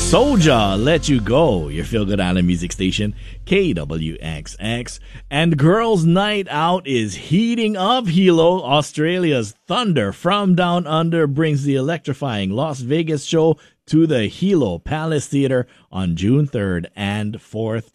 Soulja, Let You Go, your Feel Good Island music station, KWXX. And Girls Night Out is heating up. Hilo, Australia's Thunder from Down Under, brings the electrifying Las Vegas show to the Hilo Palace Theater on June 3rd and 4th.